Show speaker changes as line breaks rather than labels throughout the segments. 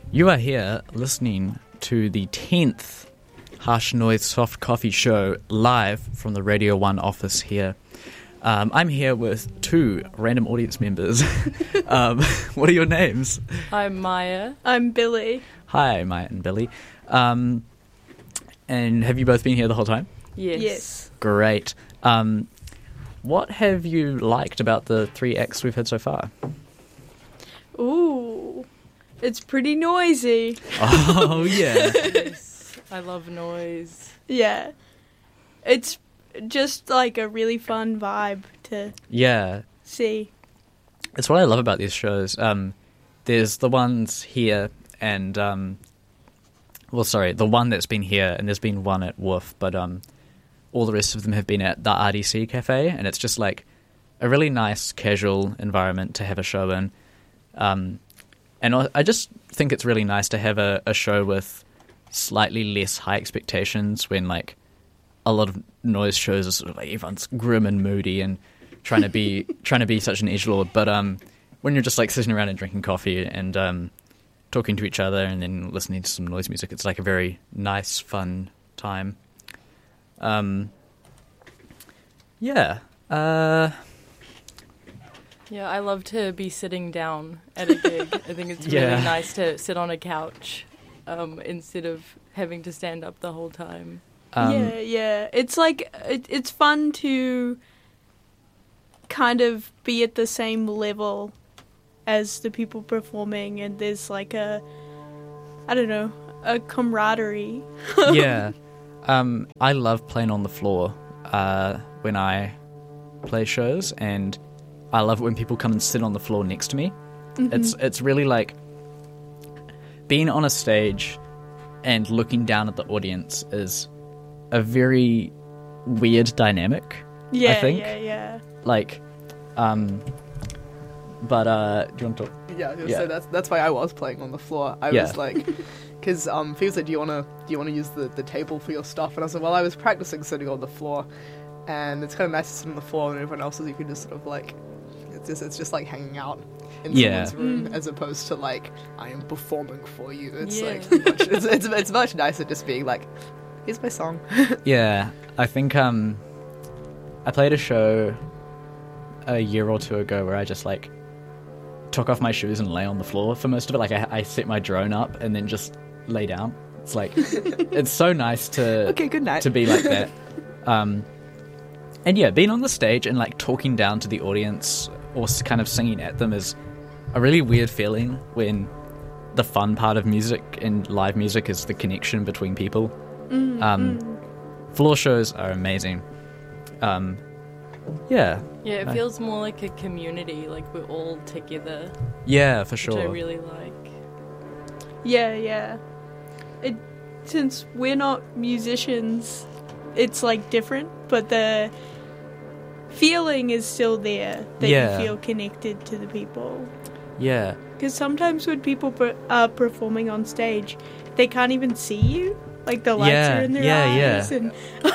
You are here listening to the 10th Harsh Noise Soft Coffee Show live from the Radio 1 office here. I'm here with two random audience members. What are your names?
I'm Maya.
I'm Billy.
Hi, Maya and Billy. And have you both been here the whole time?
Yes.
Great. What have you liked about the 3 acts we've had so far?
Ooh, it's pretty noisy.
Oh, yeah.
Yes. I love noise.
Yeah. It's just like a really fun vibe to
Yeah.
see.
It's what I love about these shows. There's the ones here and, the one that's been here, and there's been one at Woof, but all the rest of them have been at the RDC Cafe, and it's just like a really nice, casual environment to have a show in. And I just think it's really nice to have a show with slightly less high expectations when, like, a lot of noise shows are sort of like everyone's grim and moody and trying to be such an edgelord. But when you're just like sitting around and drinking coffee and talking to each other and then listening to some noise music, it's like a very nice, fun time. Yeah.
Yeah, I love to be sitting down at a gig. I think it's really nice to sit on a couch instead of having to stand up the whole time.
Yeah. It's like, it's fun to kind of be at the same level as the people performing, and there's like a camaraderie.
Yeah. I love playing on the floor when I play shows, and I love it when people come and sit on the floor next to me. Mm-hmm. It's really like being on a stage and looking down at the audience is a very weird dynamic.
Yeah,
I think.
Yeah.
Like, but do you want to talk?
Yeah, so that's why I was playing on the floor. I was like, because people said, do you want to use the table for your stuff? And I was like, well, I was practicing sitting on the floor, and it's kind of nice to sit on the floor, and everyone else is, you can just sort of like, it's just like hanging out in someone's room, as opposed to like, I am performing for you. It's like it's much nicer just being like, here's my song.
Yeah, I think I played a show a year or two ago where I just like took off my shoes and lay on the floor for most of it. Like I set my drone up and then just lay down. It's like it's so nice to
good night.
to be like that. And yeah, being on the stage and like talking down to the audience or kind of singing at them is a really weird feeling when the fun part of music and live music is the connection between people. Floor shows are amazing. Yeah,
it feels more like a community, like we're all together.
Yeah, for sure.
Which I really like.
Yeah. Since we're not musicians, it's like different, but the feeling is still there, that you feel connected to the people.
Yeah.
Because sometimes when people are performing on stage, they can't even see you. Like the lights are in their eyes.
Yeah.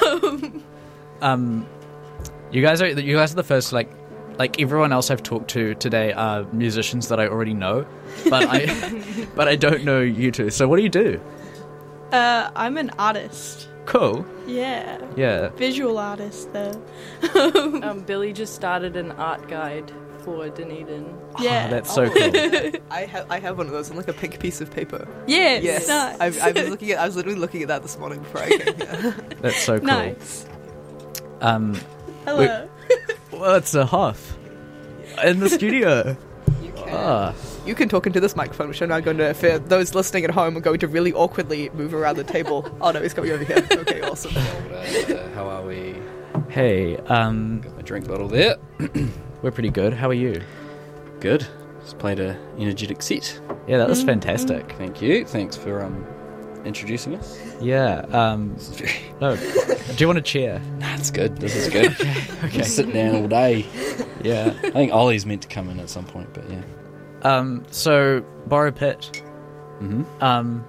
And,
You guys are the first, like everyone else I've talked to today are musicians that I already know, but I don't know you two. So what do you do?
I'm an artist.
Cool.
Yeah. Visual artist, though.
Billy just started an art guide for Dunedin.
Yeah.
Oh, that's so cool.
I have one of those on like a pink piece of paper.
Yes.
Nice. I was literally looking at that this morning before I came here.
That's so cool.
Nice.
Well,
Hello.
it's a Hoff in the studio.
You can. You can talk into this microphone, which I'm now going to, for those listening at home, are going to really awkwardly move around the table. Oh no, he's coming over here. Okay, awesome.
How are we?
Hey,
Got my drink bottle there.
we're pretty good. How are you?
Good. Just played a energetic set.
Yeah, that was fantastic.
Thank you. Thanks for introducing us.
Yeah.
This is very...
No. Do you want a chair?
Nah, it's good. This is good.
Okay.
Sitting down all day.
Yeah.
I think Ollie's meant to come in at some point, but yeah.
So Borrow Pit.
Mm-hmm.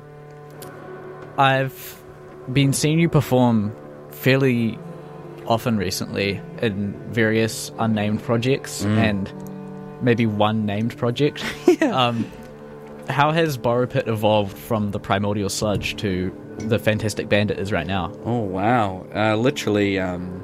I've been seeing you perform fairly often recently in various unnamed projects and maybe one named project. how has Borrow Pit evolved from the Primordial Sludge to the fantastic band it is right now?
Oh wow! Literally,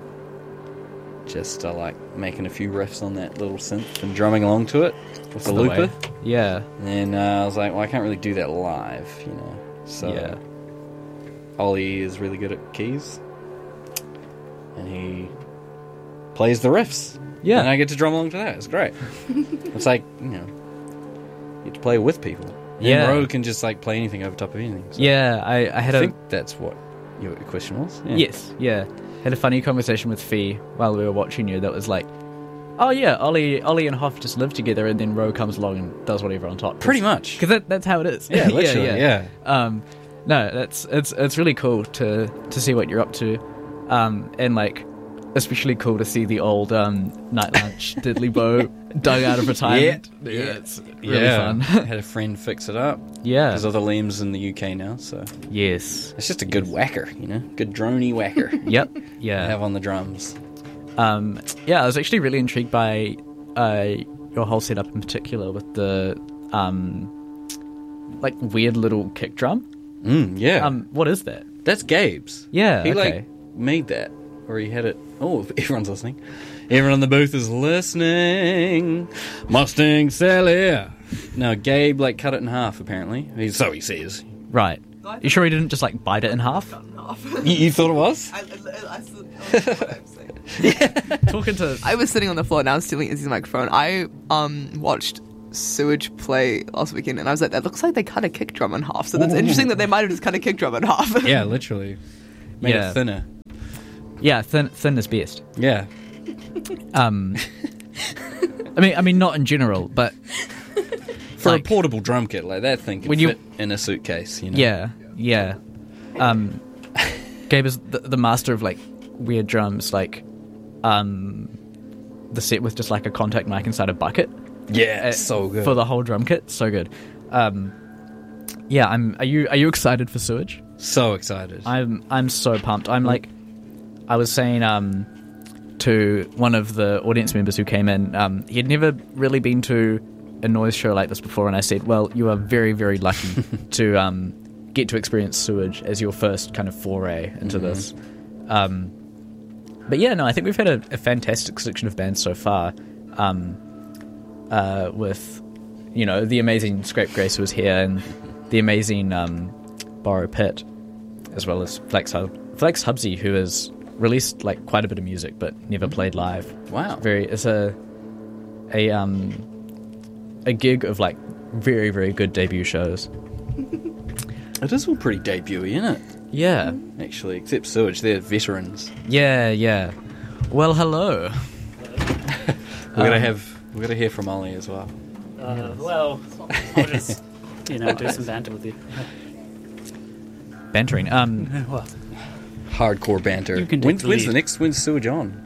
just like making a few riffs on that little synth and drumming along to it with the looper.
Yeah.
And I was like, well, I can't really do that live, you know. So
yeah.
Ollie is really good at keys, and he plays the riffs.
Yeah.
And I get to drum along to that. It's great. It's like, you know, you get to play with people.
Yeah.
And Ro can just like play anything over top of anything. So
Yeah, I had
I think that's what your question was. Yeah.
Yes, yeah. Had a funny conversation with Fee while we were watching you that was like, oh yeah, Ollie and Hoff just live together and then Ro comes along and does whatever on top.
Pretty much.
Because that's how it is.
Yeah, literally, yeah.
No, it's really cool to see what you're up to. And like, especially cool to see the old Night Lunch diddly bow dug out of retirement. Yeah, it's really fun.
Had a friend fix it up.
Yeah.
Because of the Liam's in the UK now, so.
Yes.
It's just a good whacker, you know? Good droney whacker.
Yep, yeah.
Have on the drums.
Yeah, I was actually really intrigued by your whole setup in particular with the like weird little kick drum.
Yeah.
What is that?
That's Gabe's.
Yeah,
He
okay.
like made that, or he had it. Oh, everyone's listening. Everyone in the booth is listening. Mustang Sally. No, Gabe like cut it in half. Apparently, so he says.
Right. You sure he didn't just like bite it in half?
You thought it was?
Talking to.
I was sitting on the floor and I was stealing Izzy's microphone. I watched Sewage play last weekend and I was like, that looks like they cut a kick drum in half. So that's interesting that they might have just cut a kick drum in half.
Yeah, literally. Made it thinner.
Yeah, thin is best.
Yeah.
I mean, not in general, but
For
like,
a portable drum kit like that thing can
when
fit in a suitcase, you know.
Yeah. Gabe is the master of like weird drums, like the set with just like a contact mic inside a bucket.
Yeah, so good
for the whole drum kit. So good. Yeah, Are you excited for Sewage?
So excited.
I'm so pumped. I'm like, I was saying to one of the audience members who came in, he had never really been to a noise show like this before, and I said, well, you are very, very lucky to get to experience Sewage as your first kind of foray into this. But yeah, no, I think we've had a fantastic selection of bands so far, with, you know, the amazing Scrape Grace who was here, and the amazing Borrow Pit, as well as Flex Hubsy, who has released like quite a bit of music but never played live.
Wow.
It's a gig of like very, very good debut shows.
It is all pretty debut-y, isn't it?
Yeah.
Actually, except Sewage, they're veterans.
Yeah. Well, hello.
We're gonna hear from Ollie as well.
Well, I'll just do some banter with you.
Bantering.
Well,
Hardcore banter.
You can
When's Sewage on?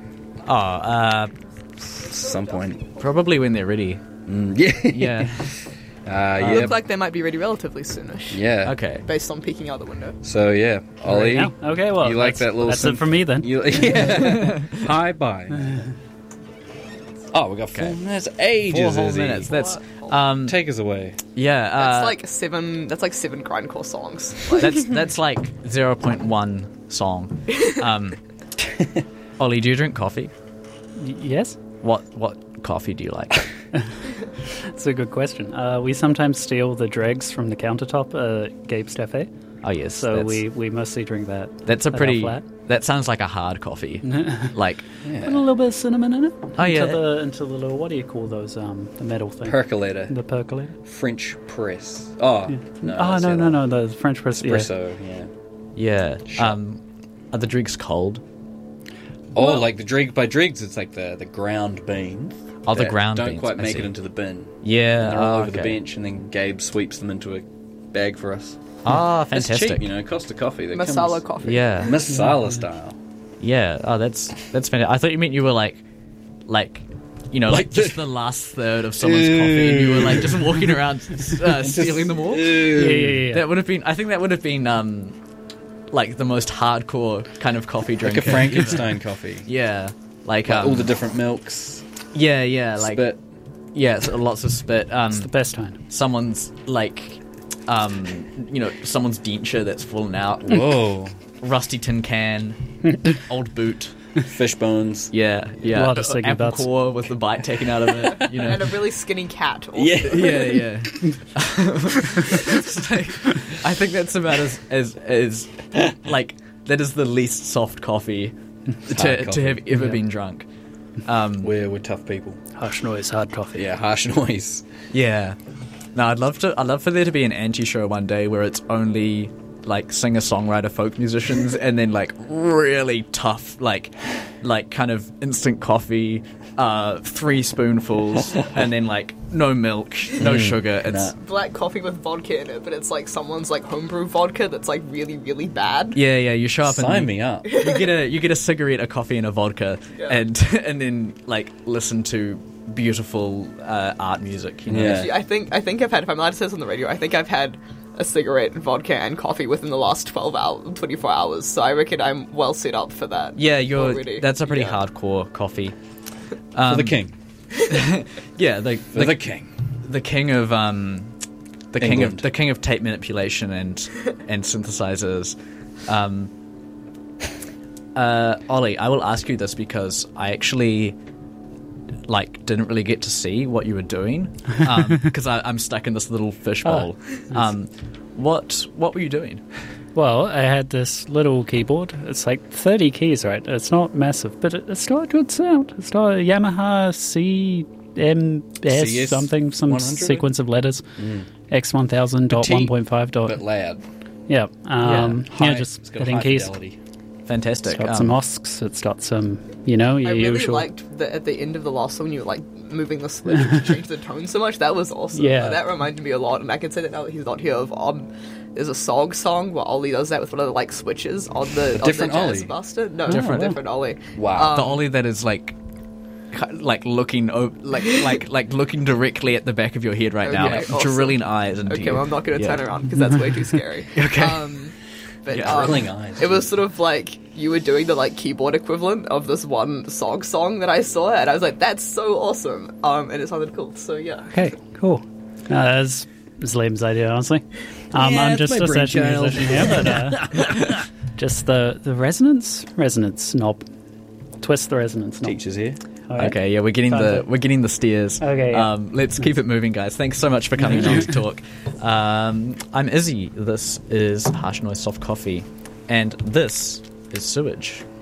Some point.
Probably when they're ready.
Yeah.
Yeah.
Looks like they might be ready relatively soonish.
Yeah.
Okay.
Based on peeking out the window.
So yeah, Ollie.
right now? Okay, well,
you like that little?
That's it for me then.
Yeah. Hi, bye. Oh, we got 4 minutes. Ages.
4 whole
Izzy.
minutes. That's
Take us away.
yeah.
That's like seven grindcore songs. Like,
That's like 0.1 song. Ollie, do you drink coffee?
Yes?
What coffee do you like?
That's a good question. We sometimes steal the dregs from the countertop, Gabe's Cafe.
Oh yes.
So we mostly drink that.
That's a
at our
pretty.
flat.
That sounds like a hard coffee. Like
Put a little bit of cinnamon in it.
Oh, yeah.
Into the little, what do you call those? The metal thing.
Percolator.
The percolator.
French press. Oh no.
Oh no, the French press.
Espresso. Yeah.
yeah. Are the drinks cold?
Oh,
Well-
like the Dreg by Dregs. It's like the ground beans.
Oh, the
that
ground
don't
beans,
quite
I
make
see.
it into the bin.
Yeah.
They're all over
okay.
the bench, and then Gabe sweeps them into a bag for us.
Ah,
It's
fantastic.
cheap, you know. Cost of coffee. That
masala
comes,
coffee.
Yeah.
Masala style.
Yeah. Oh, that's fantastic. I thought you meant you were like, you know, like just the last third of someone's coffee, and you were like just walking around stealing them all.
Yeah.
That would have been. I think that would have been like the most hardcore kind of coffee drink.
Like a Frankenstein coffee.
Yeah. Like
All the different milks.
Yeah. Like
Spit.
Yeah, it's lots of spit.
It's the best kind.
Someone's like, someone's denture that's fallen out.
Whoa.
Rusty tin can, old boot.
Fish bones.
Yeah.
A lot of Siggy
apple
butts.
core with the bite taken out of it.
And a really skinny cat. Also.
Yeah. It's like, I think that's about as like that is the least soft coffee to have ever been drunk.
We're tough people.
Harsh noise, hard coffee.
Yeah, harsh noise.
Yeah. No, I'd love for there to be an anti-show one day where it's only like singer-songwriter folk musicians and then like really tough like kind of instant coffee, 3 spoonfuls and then like no milk, no sugar. It's
black coffee with vodka in it, but it's like someone's like homebrew vodka that's like really, really bad.
Yeah, you show up and
sign me up.
You get a cigarette, a coffee and a vodka and then like listen to beautiful art music, you know.
Yeah.
Actually, I think I've had, if I'm allowed to say this on the radio, I think I've had a cigarette, vodka, and coffee within the last 24 hours. So I reckon I'm well set up for that.
Yeah,
already.
That's a pretty hardcore coffee.
For the king.
Yeah,
The king.
the king of
England.
the king of tape manipulation and synthesizers. Ollie, I will ask you this because I actually didn't really get to see what you were doing because I'm stuck in this little fishbowl. What were you doing?
Well, I had this little keyboard. It's like 30 keys, right? It's not massive, but it's got a good sound. It's got a Yamaha CMS
CS
something, some
100?
sequence of letters. X1000.1.5.
But loud.
Yeah.
High,
just
it's got
hitting
high
keys.
fidelity.
Fantastic.
It's got some OSCs. It's got some, your
I really
usual.
liked at the end of the last one, you were like moving the switch to change the tone so much. That was awesome.
Yeah.
That reminded me a lot, and I can say that now that he's not here. Of there's a song where Ollie does that with one of the like switches on the
different
Jazz
Ollie?
Buster. No,
Different.
different Ollie.
Wow.
The Ollie that is like looking looking directly at the back of your head right now,
Okay,
like
awesome.
drilling eyes into
Okay,
you.
well, I'm not going to turn around because that's way too scary.
Okay.
But
Drilling eyes.
it was sort of like you were doing the like keyboard equivalent of this one song that I saw, and I was like, "That's so awesome!" And it sounded cool. So yeah.
Okay, cool. That's Liam's idea, honestly. I'm
it's
just
my
a session
brainchild.
musician here, but just the resonance knob. Twist the resonance knob.
Teachers here.
All right.
Okay, yeah, we're getting the steers.
Okay, yeah.
Let's keep it moving, guys. Thanks so much for coming on to talk. I'm Izzy. This is Harsh Noise Soft Coffee, and this is Sewage.